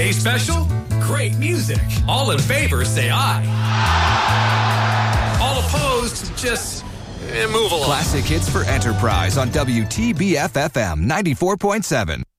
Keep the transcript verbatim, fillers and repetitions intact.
Today's special? Great music. All in favor, say aye. All opposed, just eh, move along. Classic hits for Enterprise on W T B F F M ninety-four point seven.